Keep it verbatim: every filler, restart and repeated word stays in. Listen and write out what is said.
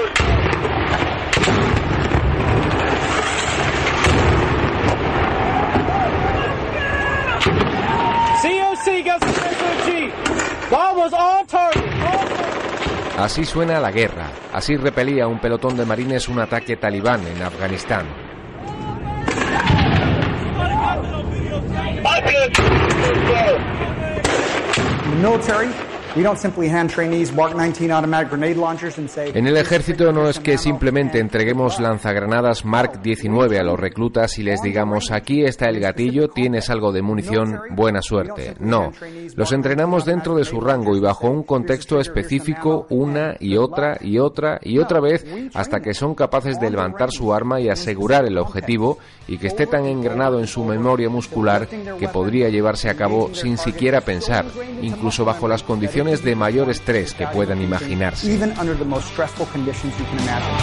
Así suena la guerra, así repelía un pelotón de marines un ataque talibán en Afganistán. En el ejército no es que simplemente entreguemos lanzagranadas Mark diecinueve a los reclutas y les digamos: aquí está el gatillo, tienes algo de munición, buena suerte. No, los entrenamos dentro de su rango y bajo un contexto específico una y otra y otra y otra vez hasta que son capaces de levantar su arma y asegurar el objetivo y que esté tan engranado en su memoria muscular que podría llevarse a cabo sin siquiera pensar, incluso bajo las condiciones de mayor estrés que puedan imaginarse.